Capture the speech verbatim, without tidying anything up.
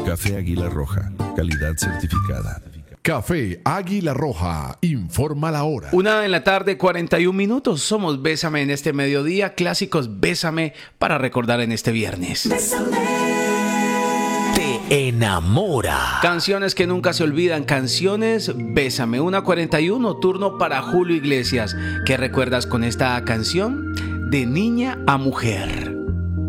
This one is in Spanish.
Café Águila Roja, calidad certificada. Café Águila Roja, informa la hora. Una en la tarde, cuarenta y un minutos. Somos Bésame en este mediodía. Clásicos Bésame para recordar en este viernes. Bésame. Te enamora. Canciones que nunca se olvidan. Canciones Bésame. Una cuarenta y uno, turno para Julio Iglesias. ¿Qué recuerdas con esta canción? De niña a mujer.